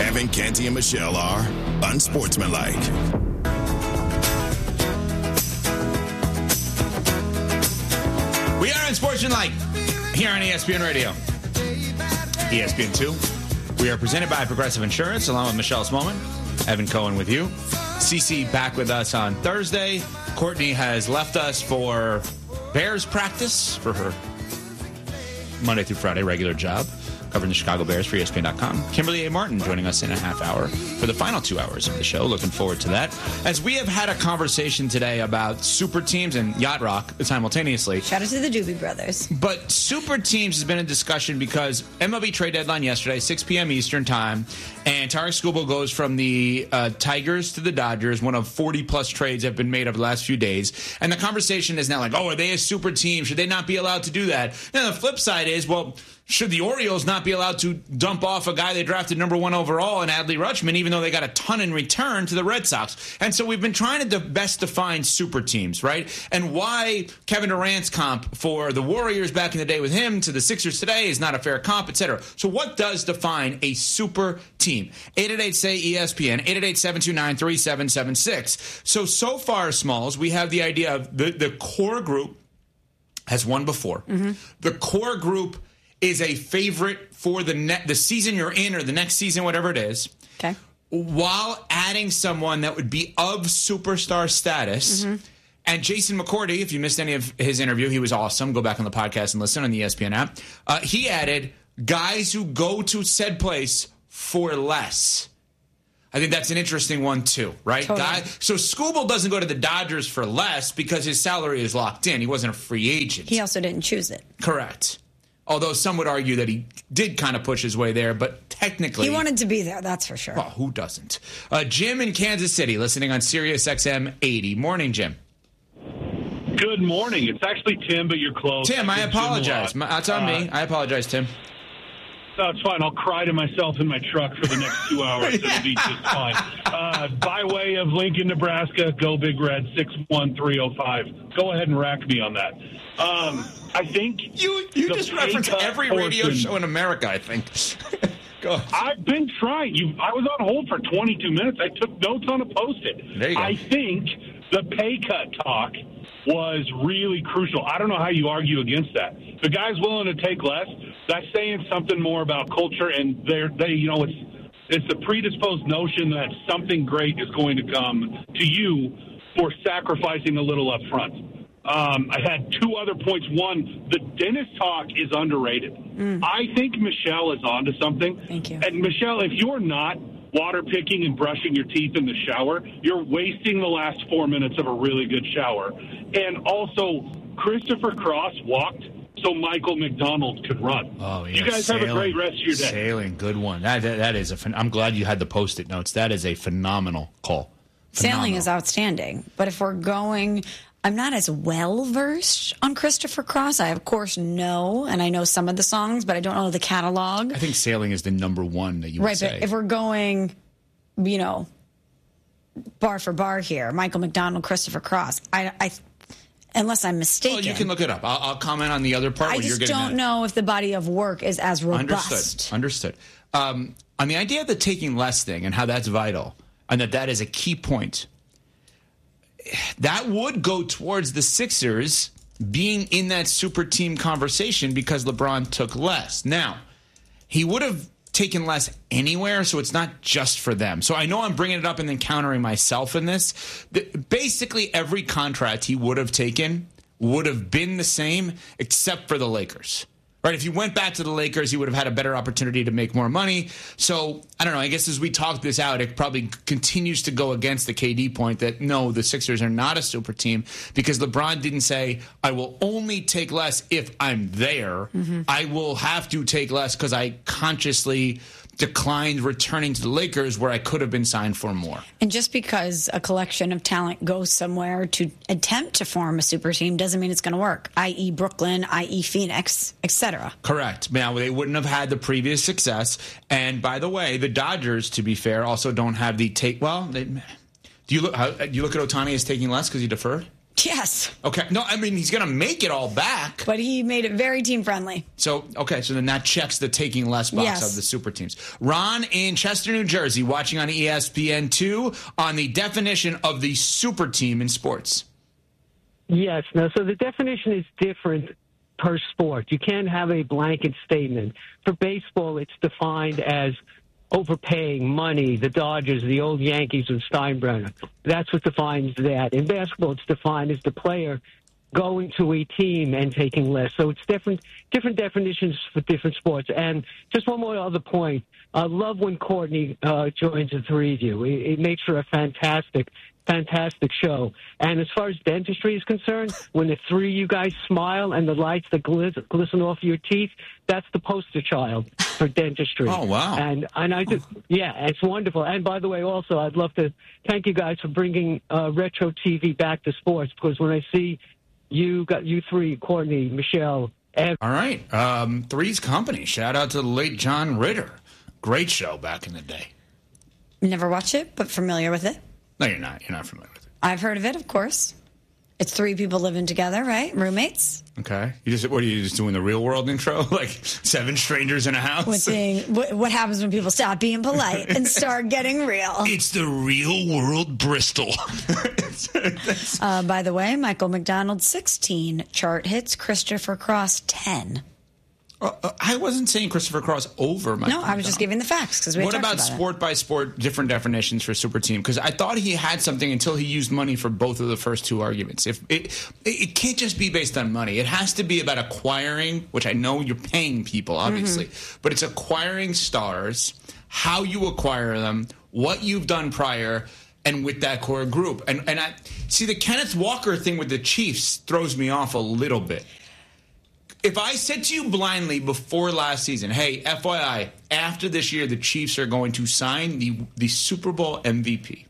Kevin, Canty, and Michelle are unsportsmanlike. We are unsportsmanlike here on ESPN Radio. ESPN2. We are presented by Progressive Insurance, along with Michelle Smallman, Evan Cohen with you. Cece back with us on Thursday. Courtney has left us for Bears practice for her Monday through Friday regular job, covering the Chicago Bears for ESPN.com. Kimberly A. Martin joining us in a half hour for the final 2 hours of the show. Looking forward to that. As we have had a conversation today about super teams and Yacht Rock simultaneously. Shout out to the Doobie Brothers. But super teams has been a discussion because MLB trade deadline yesterday, 6 p.m. Eastern time, and Tarik Skubal goes from the Tigers to the Dodgers. One of 40-plus trades have been made over the last few days. And the conversation is now like, oh, are they a super team? Should they not be allowed to do that? Now, the flip side is, well, should the Orioles not be allowed to dump off a guy they drafted number 1 overall in Adley Rutschman, even though they got a ton in return to the Red Sox? And so we've been trying to best define super teams, right? And why Kevin Durant's comp for the Warriors back in the day with him to the Sixers today is not a fair comp, etc. So what does define a super team? 888-SAY-ESPN, 888-729-3776. So far, Smalls, we have the idea of the core group has won before. Mm-hmm. The core group is a favorite for the season you're in or the next season, whatever it is. Okay. While adding someone that would be of superstar status. Mm-hmm. And Jason McCourty, if you missed any of his interview, he was awesome. Go back on the podcast and listen on the ESPN app. He added guys who go to said place for less. I think that's an interesting one, too, right? Totally. So Skubal doesn't go to the Dodgers for less because his salary is locked in. He wasn't a free agent. He also didn't choose it. Correct. Although some would argue that he did kind of push his way there, but technically... He wanted to be there, that's for sure. Well, who doesn't? Jim in Kansas City, listening on Sirius XM 80. Morning, Jim. Good morning. It's actually Tim, but you're close. Tim, I apologize. That's on me. I apologize, Tim. No, it's fine. I'll cry to myself in my truck for the next 2 hours. It'll be just fine. By way of Lincoln, Nebraska, go Big Red, 61305. Go ahead and rack me on that. I think you just referenced every radio show in America, I think. Go ahead. I've been trying. I was on hold for 22 minutes. I took notes on a Post-it. There you go. I think the pay cut talk was really crucial. I don't know how you argue against that. The guy's willing to take less. That's saying something more about culture, and it's the predisposed notion that something great is going to come to you for sacrificing a little up front. I had 2 other points. One, the dentist talk is underrated. I think Michelle is onto something. Thank you. And Michelle, if you're not water picking and brushing your teeth in the shower, you're wasting the last 4 minutes of a really good shower. And also, Christopher Cross walked so Michael McDonald could run. Oh, yeah. You guys have a great rest of your day. Sailing, good one. That is I'm glad you had the Post-it notes. That is a phenomenal call. Sailing is outstanding. But if we're going... I'm not as well-versed on Christopher Cross. I, of course, know, and I know some of the songs, but I don't know the catalog. I think Sailing is the number one that you would say. Right, but if we're going, bar for bar here, Michael McDonald, Christopher Cross, I unless I'm mistaken. Well, you can look it up. I'll comment on the other part. I just don't know if the body of work is as robust. Understood. On the idea of the taking less thing and how that's vital, and that is a key point, that would go towards the Sixers being in that super team conversation because LeBron took less. Now, he would have taken less anywhere, so it's not just for them. So I know I'm bringing it up and then countering myself in this. Basically, every contract he would have taken would have been the same except for the Lakers. Right, if you went back to the Lakers, you would have had a better opportunity to make more money. So, I don't know, I guess as we talk this out, it probably continues to go against the KD point that, no, the Sixers are not a super team because LeBron didn't say, I will only take less if I'm there. Mm-hmm. I will have to take less because I consciously declined returning to the Lakers where I could have been signed for more. And just because a collection of talent goes somewhere to attempt to form a super team doesn't mean it's going to work, i.e. Brooklyn, i.e. Phoenix, etc. Correct. Now, they wouldn't have had the previous success. And by the way, the Dodgers, to be fair, also don't have the take. Well, do you look at Ohtani as taking less because he deferred? Yes. Okay. No, I mean, he's going to make it all back. But he made it very team-friendly. So then that checks the taking less box of the super teams. Ron in Chester, New Jersey, watching on ESPN2 on the definition of the super team in sports. Yes. No, so the definition is different per sport. You can't have a blanket statement. For baseball, it's defined as overpaying money, the Dodgers, the old Yankees with Steinbrenner. That's what defines that. In basketball, it's defined as the player going to a team and taking less. So it's different definitions for different sports. And just one more other point. I love when Courtney joins the three of you. It makes for a fantastic show. And as far as dentistry is concerned, when the three of you guys smile and the lights that glisten off your teeth, that's the poster child for dentistry. Oh, wow. And I do, yeah, it's wonderful. And by the way, also, I'd love to thank you guys for bringing retro TV back to sports, because when I see you three, Courtney, Michelle, Evan. All right. Three's Company. Shout out to the late John Ritter. Great show back in the day. Never watched it, but familiar with it. No, you're not. You're not familiar with it. I've heard of it, of course. It's three people living together, right? Roommates. Okay. What are you just doing the real world intro? Like 7 strangers in a house? What happens when people stop being polite and start getting real? It's the real world Bristol. By the way, Michael McDonald 16 chart hits, Christopher Cross 10. I wasn't saying Christopher Cross over Michael No, I was just giving the facts. Because What about sport by sport, different definitions for super team? Because I thought he had something until he used money for both of the first two arguments. If it can't just be based on money. It has to be about acquiring, which I know you're paying people, obviously. But it's acquiring stars, how you acquire them, what you've done prior, and with that core group. And I see the Kenneth Walker thing with the Chiefs throws me off a little bit. If I said to you blindly before last season, hey, FYI, after this year, the Chiefs are going to sign the Super Bowl MVP.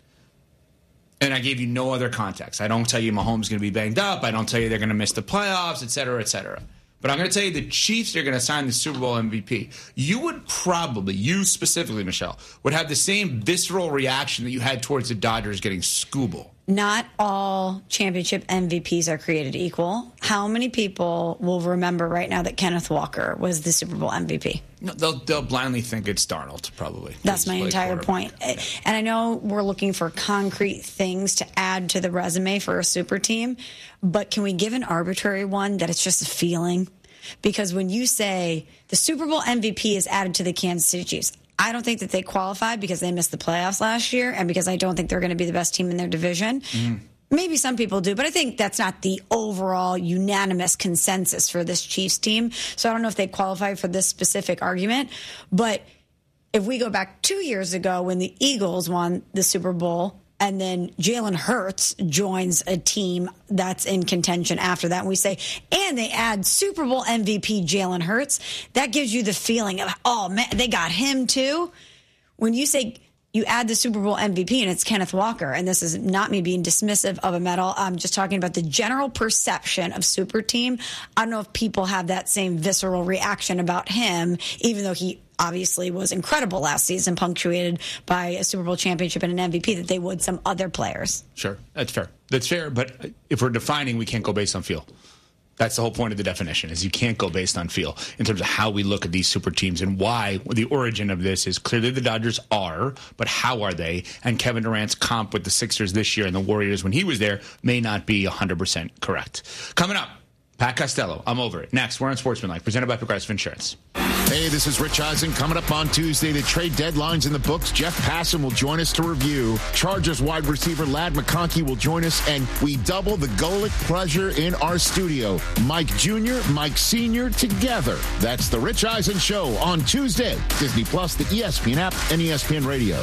And I gave you no other context. I don't tell you Mahomes is going to be banged up. I don't tell you they're going to miss the playoffs, et cetera, et cetera. But I'm going to tell you the Chiefs are going to sign the Super Bowl MVP. You would probably, you specifically, Michelle, would have the same visceral reaction that you had towards the Dodgers getting Scooble. Not all championship MVPs are created equal. How many people will remember right now that Kenneth Walker was the Super Bowl MVP? No, they'll blindly think it's Darnold, probably. That's my entire point. Yeah. And I know we're looking for concrete things to add to the resume for a super team, but can we give an arbitrary one that it's just a feeling? Because when you say the Super Bowl MVP is added to the Kansas City Chiefs, I don't think that they qualify because they missed the playoffs last year and because I don't think they're going to be the best team in their division. Maybe some people do, but I think that's not the overall unanimous consensus for this Chiefs team. So I don't know if they qualify for this specific argument. But if we go back 2 years ago when the Eagles won the Super Bowl, and then Jalen Hurts joins a team that's in contention after that. And we say, and they add Super Bowl MVP Jalen Hurts. That gives you the feeling of, oh, man, they got him too. When you say you add the Super Bowl MVP and it's Kenneth Walker, and this is not me being dismissive of a medal, I'm just talking about the general perception of super team. I don't know if people have that same visceral reaction about him, even though he obviously was incredible last season, punctuated by a Super Bowl championship and an MVP, that they would some other players. Sure, that's fair. That's fair, but if we're defining, we can't go based on feel. That's the whole point of the definition, is you can't go based on feel in terms of how we look at these super teams and why the origin of this is clearly the Dodgers are, but how are they? And Kevin Durant's comp with the Sixers this year and the Warriors when he was there may not be 100% correct. Coming up, Pat Costello, I'm over it. Next, we're on Sportsmanlike, presented by Progressive Insurance. Hey, this is Rich Eisen. Coming up on Tuesday, the trade deadline's in the books. Jeff Passan will join us to review. Chargers wide receiver Ladd McConkey will join us, and we double the Golic pleasure in our studio. Mike Jr., Mike Sr. together. That's the Rich Eisen Show on Tuesday. Disney Plus, the ESPN app, and ESPN Radio.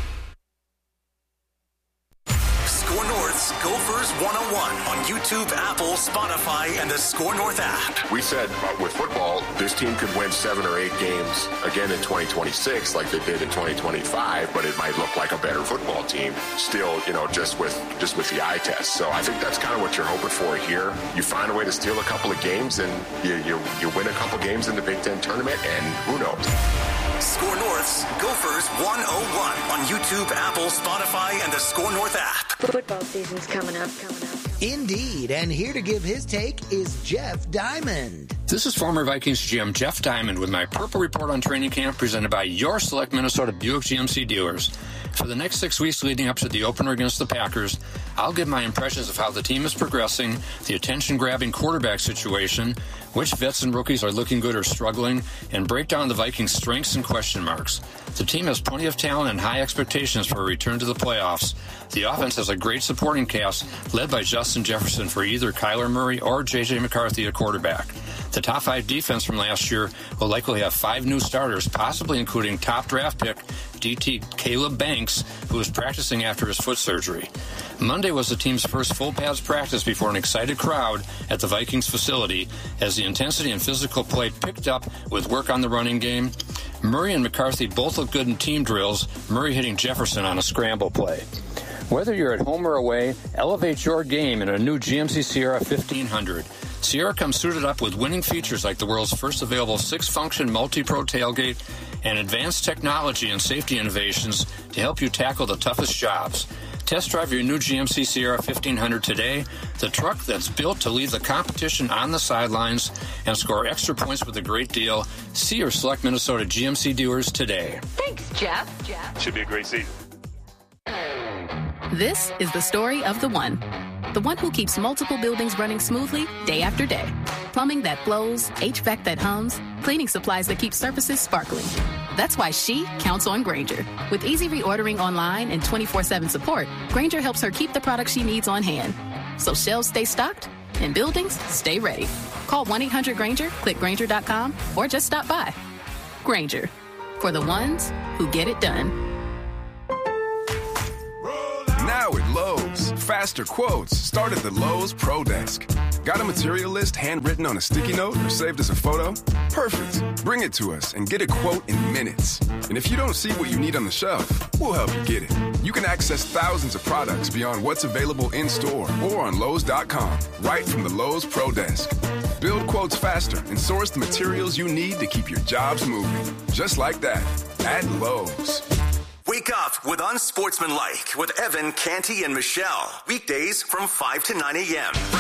Score North's Gophers 101 on YouTube, Apple, Spotify, and the Score North app. We said with football, this team could win 7 or 8 games again in 2026 like they did in 2025, but it might look like a better football team still, just with the eye test. So I think that's kind of what you're hoping for here. You find a way to steal a couple of games and you win a couple games in the Big Ten tournament, and who knows? Score North's Gophers 101 on YouTube, Apple, Spotify, and the Score North app. Football season's coming up. Indeed, and here to give his take is Jeff Diamond. This is former Vikings GM Jeff Diamond with my Purple Report on Training Camp presented by your select Minnesota Buick GMC dealers. For the next 6 weeks leading up to the opener against the Packers, I'll give my impressions of how the team is progressing, the attention-grabbing quarterback situation, which vets and rookies are looking good or struggling, and break down the Vikings' strengths and question marks. The team has plenty of talent and high expectations for a return to the playoffs. The offense has a great supporting cast led by Justin Jefferson for either Kyler Murray or J.J. McCarthy at quarterback. The top 5 defense from last year will likely have 5 new starters, possibly including top draft pick DT Caleb Banks, who is practicing after his foot surgery. Monday was the team's first full pads practice before an excited crowd at the Vikings facility as the intensity and physical play picked up with work on the running game. Murray and McCarthy both look good in team drills, Murray hitting Jefferson on a scramble play. Whether you're at home or away, elevate your game in a new GMC Sierra 1500. Sierra comes suited up with winning features like the world's first available 6-function multi-pro tailgate and advanced technology and safety innovations to help you tackle the toughest jobs. Test drive your new GMC Sierra 1500 today, the truck that's built to lead the competition on the sidelines and score extra points with a great deal. See your select Minnesota GMC dealers today. Thanks, Jeff. Should be a great season. This is the story of the one who keeps multiple buildings running smoothly day after day. Plumbing that flows, HVAC that hums, cleaning supplies that keep surfaces sparkling. That's why she counts on Grainger. With easy reordering online and 24/7 support, Grainger helps her keep the products she needs on hand. So shelves stay stocked and buildings stay ready. Call 1-800-GRAINGER, click Grainger.com, or just stop by. Grainger, for the ones who get it done. Now at Lowe's, faster quotes start at the Lowe's Pro Desk. Got a material list handwritten on a sticky note or saved as a photo? Perfect. Bring it to us and get a quote in minutes. And if you don't see what you need on the shelf, we'll help you get it. You can access thousands of products beyond what's available in store or on Lowe's.com, right from the Lowe's Pro Desk. Build quotes faster and source the materials you need to keep your jobs moving. Just like that, at Lowe's. Wake up with Unsportsmanlike with Evan, Canty, and Michelle. Weekdays from 5 to 9 a.m.